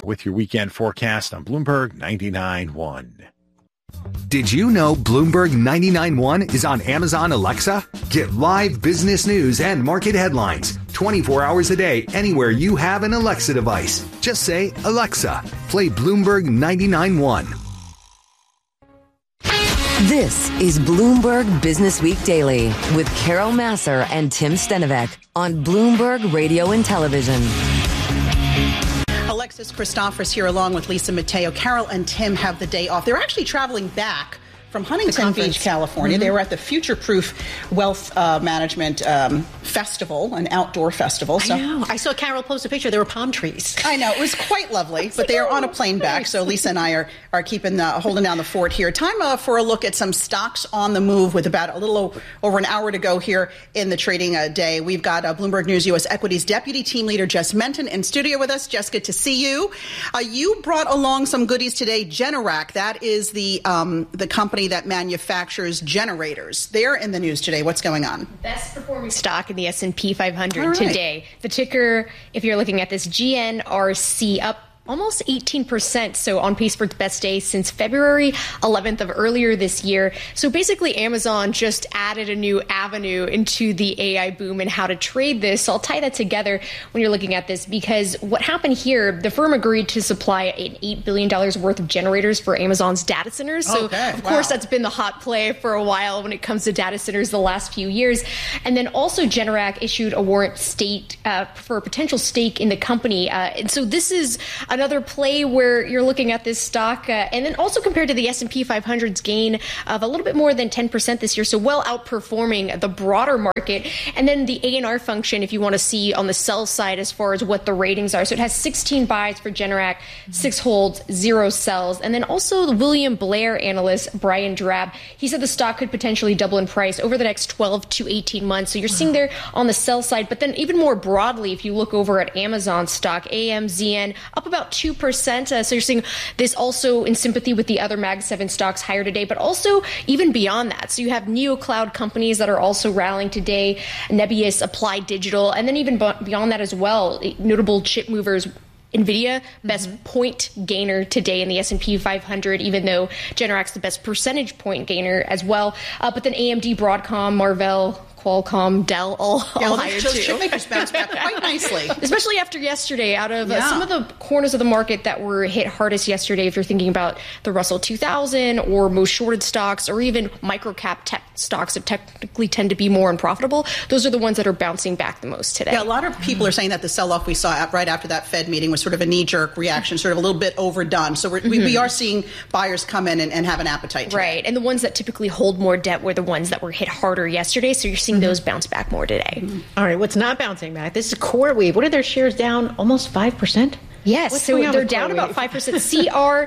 with your weekend forecast on Bloomberg 99.1. Did you know Bloomberg 99.1 is on Amazon Alexa? Get live business news and market headlines 24 hours a day anywhere you have an Alexa device. Just say, Alexa, play Bloomberg 99.1. This is Bloomberg Business Week Daily with Carol Massar and Tim Stenovec on Bloomberg Radio and Television. Alexis Christophorous here along with Lisa Mateo. Carol and Tim have the day off. They're actually traveling back from Huntington Beach, California. They were at the Future Proof Wealth Management Festival, an outdoor festival. So I know. I saw Carol post a picture. There were palm trees. I know. It was quite lovely, but they are on a plane back. So Lisa and I are keeping holding down the fort here. Time for a look at some stocks on the move with about a little over an hour to go here in the trading day. We've got Bloomberg News U.S. Equities Deputy Team Leader Jess Menton in studio with us. Jess, good to see you. You brought along some goodies today. Generac, that is the company that manufactures generators. They're in the news today. What's going on? Best performing stock in the S&P 500 today. The ticker, if you're looking at this, GNRC, up almost 18%, so on pace for its best day since February 11th of earlier this year. So basically, Amazon just added a new avenue into the AI boom and how to trade this. So I'll tie that together when you're looking at this, because what happened here, the firm agreed to supply an $8 billion worth of generators for Amazon's data centers. So, of course, that's been the hot play for a while when it comes to data centers the last few years. And then also Generac issued a warrant for a potential stake in the company. And so this is another play where you're looking at this stock, and then also compared to the S&P 500's gain of a little bit more than 10% this year, so well outperforming the broader market. And then the A&R function, if you want to see on the sell side as far as what the ratings are. So it has 16 buys for Generac, 6 holds, 0 sells. And then also the William Blair analyst, Brian Drab, he said the stock could potentially double in price over the next 12 to 18 months. So you're seeing there on the sell side. But then even more broadly, if you look over at Amazon stock, AMZN up about 2%. So you're seeing this also in sympathy with the other Mag 7 stocks higher today, but also even beyond that. So you have neo-cloud companies that are also rallying today, Nebius, Applied Digital, and then even beyond that as well, notable chip movers. NVIDIA, best point gainer today in the S&P 500, even though Generac's the best percentage point gainer as well. But then AMD, Broadcom, Marvell, Qualcomm, Dell, all higher too. Those chip makers bounced back quite nicely. Especially after yesterday, out of some of the corners of the market that were hit hardest yesterday, if you're thinking about the Russell 2000 or most shorted stocks or even microcap tech stocks that technically tend to be more unprofitable, those are the ones that are bouncing back the most today. Yeah, a lot of people are saying that the sell-off we saw right after that Fed meeting was sort of a knee-jerk reaction, sort of a little bit overdone. So we are seeing buyers come in and have an appetite today. Right, and the ones that typically hold more debt were the ones that were hit harder yesterday, so you're seeing those bounce back more today. All right, what's not bouncing back? This is CoreWeave. What are their shares down? Almost 5%? Yes, so they're down about 5%.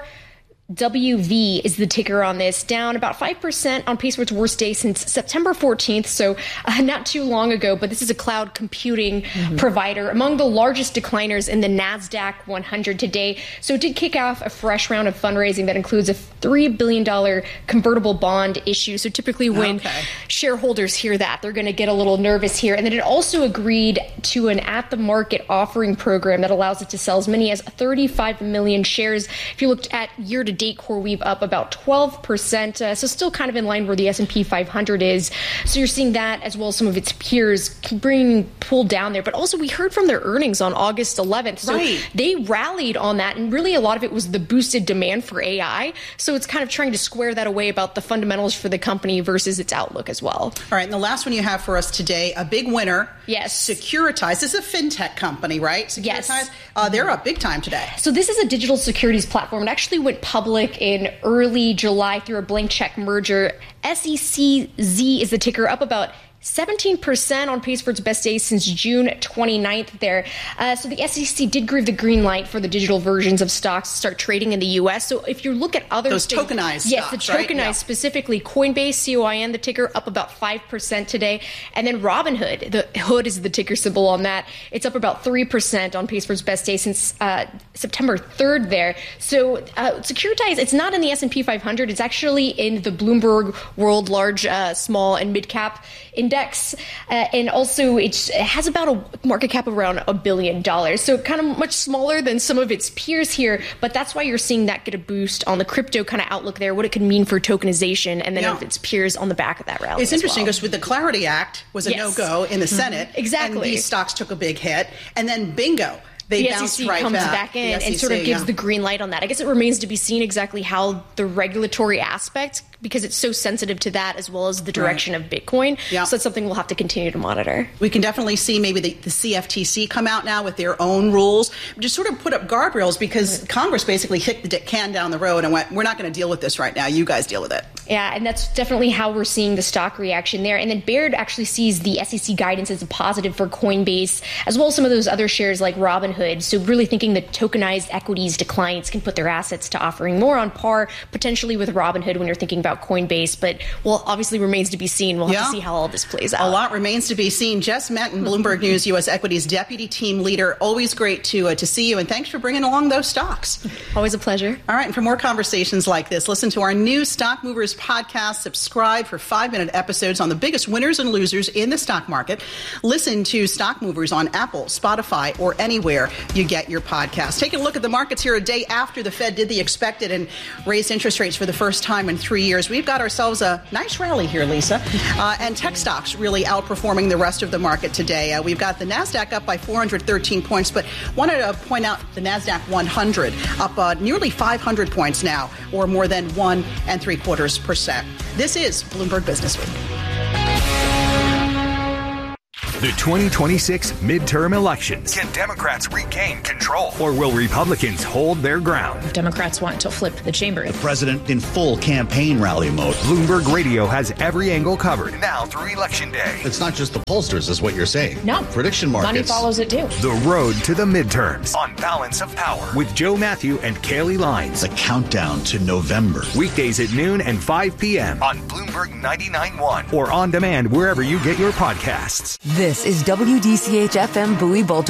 WV is the ticker on this, down about 5% on pace for its worst day since September 14th, so not too long ago, but this is a cloud computing provider, among the largest decliners in the NASDAQ 100 today. So it did kick off a fresh round of fundraising that includes a $3 billion convertible bond issue. So typically when shareholders hear that, they're going to get a little nervous here. And then it also agreed to an at-the-market offering program that allows it to sell as many as 35 million shares. If you looked at year-to-date, CoreWeave up about 12%, so still kind of in line where the S&P 500 is. So you're seeing that as well as some of its peers being pulled down there. But also we heard from their earnings on August 11th. So they rallied on that, and really a lot of it was the boosted demand for AI. So it's kind of trying to square that away about the fundamentals for the company versus its outlook as well. All right, and the last one you have for us today, a big winner. Yes. Securitize. This is a fintech company, right? Securitize. Yes. They're up big time today. So this is a digital securities platform. It actually went public in early July through a blank check merger. SECZ is the ticker, up about 17% on pace for its best day since June 29th there. So the SEC did give the green light for the digital versions of stocks to start trading in the U.S. So if you look at other those tokenized yes, stocks, the tokenized specifically, Coinbase, COIN, the ticker, up about 5% today. And then Robinhood, the hood is the ticker symbol on that. It's up about 3% on pace for its best day since September 3rd there. So Securitize, it's not in the S&P 500. It's actually in the Bloomberg World Large, Small, and Mid-Cap Index. index, and also it has about a market cap of around $1 billion. So kind of much smaller than some of its peers here, but that's why you're seeing that get a boost on the crypto kind of outlook there, what it could mean for tokenization, and then of its peers on the back of that rally. It's interesting because with the Clarity Act was a no-go in the Senate. Exactly. And these stocks took a big hit, and then bingo. The SEC comes back in and sort of gives the green light on that. I guess it remains to be seen exactly how the regulatory aspect, because it's so sensitive to that as well as the direction of Bitcoin. So that's something we'll have to continue to monitor. We can definitely see maybe the CFTC come out now with their own rules, just sort of put up guardrails, because Congress basically kicked the can down the road and went, we're not going to deal with this right now. You guys deal with it. Yeah, and that's definitely how we're seeing the stock reaction there. And then Baird actually sees the SEC guidance as a positive for Coinbase, as well as some of those other shares like Robinhood. So really thinking that tokenized equities to clients can put their assets to offering more on par, potentially with Robinhood when you're thinking about Coinbase. But, well, obviously remains to be seen. We'll have to see how all this plays out. A lot remains to be seen. Jess Menton, Bloomberg News U.S. Equities Deputy Team Leader. Always great to see you, and thanks for bringing along those stocks. Always a pleasure. All right, and for more conversations like this, listen to our new Stock Movers podcast. Subscribe for 5-minute episodes on the biggest winners and losers in the stock market. Listen to Stock Movers on Apple, Spotify, or anywhere you get your podcast. Take a look at the markets here a day after the Fed did the expected and raised interest rates for the first time in 3 years. We've got ourselves a nice rally here, Lisa, and tech stocks really outperforming the rest of the market today. We've got the NASDAQ up by 413 points, but wanted to point out the NASDAQ 100 up nearly 500 points now, or more than 1 3/4%. This is Bloomberg Business Week. The 2026 midterm elections. Can Democrats regain control? Or will Republicans hold their ground? Democrats want to flip the chamber. The president in full campaign rally mode. Bloomberg Radio has every angle covered now through Election Day. It's not just the pollsters, is what you're saying. No. Prediction markets. Money follows it too. The road to the midterms on Balance of Power with Joe Matthew and Kaylee Lines. The countdown to November. Weekdays at noon and 5 p.m. on Bloomberg 99.1 or on demand wherever you get your podcasts. This is WDCH-FM Bowie Baltimore.